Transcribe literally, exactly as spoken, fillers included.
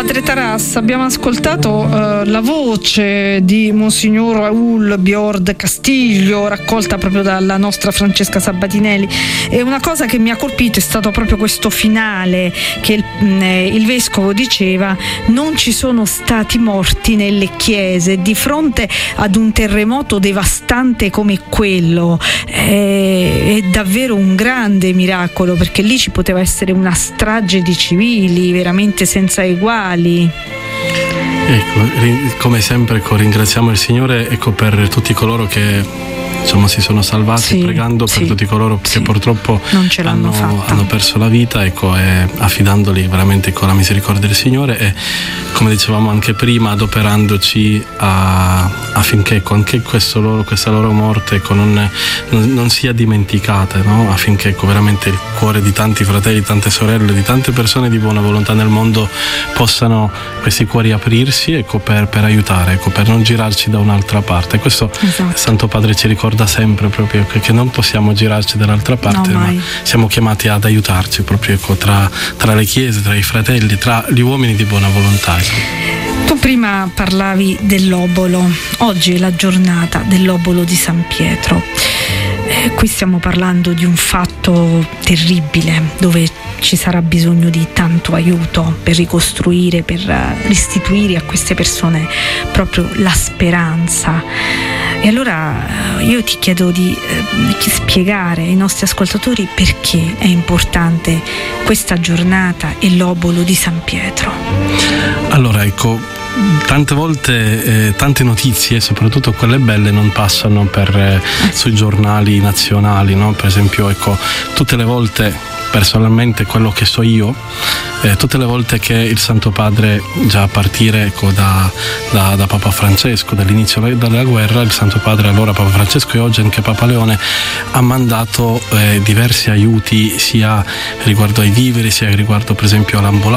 Padre Taras, abbiamo ascoltato uh, la voce di Monsignor Raul Biord Castiglio, raccolta proprio dalla nostra Francesca Sabatinelli, e una cosa che mi ha colpito è stato proprio questo finale che il, eh, il vescovo diceva: non ci sono stati morti nelle chiese di fronte ad un terremoto devastante come quello. È, è davvero un grande miracolo, perché lì ci poteva essere una strage di civili veramente senza eguali. Ecco, come sempre ecco, ringraziamo il Signore ecco, per tutti coloro che insomma si sono salvati, sì, pregando per sì, tutti coloro sì, che purtroppo non ce l'hanno hanno, hanno perso la vita, ecco, e affidandoli veramente con la misericordia del Signore, e come dicevamo anche prima, adoperandoci a, affinché ecco, anche questo loro, questa loro morte ecco, non, non, non sia dimenticata, no? Affinché ecco, veramente il cuore di tanti fratelli, tante sorelle, di tante persone di buona volontà nel mondo possano questi cuori aprirsi ecco, per, per aiutare, ecco, per non girarci da un'altra parte. Questo esatto. Santo Padre ci ricorda da sempre proprio che non possiamo girarci dall'altra parte, no, ma siamo chiamati ad aiutarci proprio ecco, tra, tra le chiese, tra i fratelli, tra gli uomini di buona volontà. Ecco. Tu prima parlavi dell'obolo, oggi è la giornata dell'obolo di San Pietro. Eh, qui stiamo parlando di un fatto terribile, dove ci sarà bisogno di tanto aiuto per ricostruire, per restituire a queste persone proprio la speranza. E allora io ti chiedo di eh, spiegare ai nostri ascoltatori perché è importante questa giornata e l'obolo di San Pietro. Allora ecco, tante volte eh, tante notizie, soprattutto quelle belle, non passano per, eh, sui giornali nazionali, no? Per esempio ecco, tutte le volte, personalmente quello che so io, eh, tutte le volte che il Santo Padre, già a partire ecco, da, da, da Papa Francesco, dall'inizio della guerra, il Santo Padre, allora Papa Francesco e oggi anche Papa Leone, ha mandato eh, diversi aiuti sia riguardo ai viveri, sia riguardo per esempio all'ambulanza,